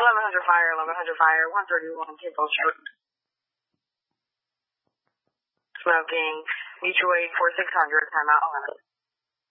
1100 fire, 1100 fire, 131 Table Street. Smoking, mutual aid 4600, timeout 11.